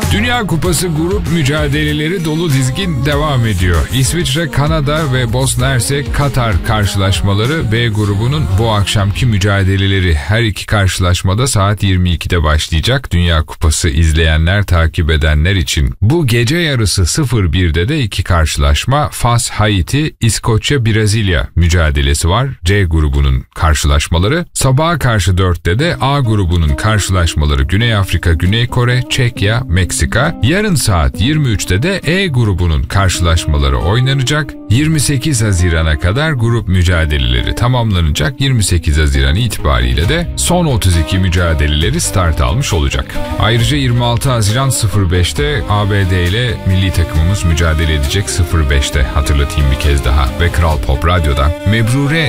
Dünya Kupası grup mücadeleleri dolu dizgin devam ediyor. İsviçre, Kanada ve Bosna Hersek Katar karşılaşmaları B grubunun bu akşamki mücadeleleri. Her iki karşılaşmada saat 22'de başlayacak. Dünya Kupası izleyenler, takip edenler için bu gece yarısı 01'de de iki karşılaşma. Fas, Haiti, İskoçya, Brezilya mücadelesi var. C grubunun karşılaşmaları. Sabaha karşı 4'te de A grubunun karşılaşmaları. Güney Afrika, Güney Kore, Çekya, Meksika. Yarın saat 23'te de E grubunun karşılaşmaları oynanacak. 28 Haziran'a kadar grup mücadeleleri tamamlanacak. 28 Haziran itibariyle de son 32 mücadeleleri start almış olacak. Ayrıca 26 Haziran 05'te ABD ile milli takımımız mücadele edecek 05'te. Hatırlatayım bir kez daha. Ve Kral Pop Radyo'da Mebrure